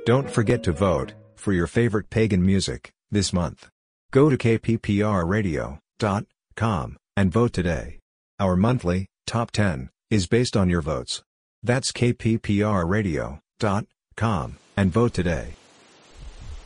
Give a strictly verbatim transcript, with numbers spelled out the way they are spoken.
Don't forget to vote for your favorite pagan music this month. Go to k p p r radio dot com and vote today. Our monthly Top ten is based on your votes. That's k p p r radio dot com and vote today.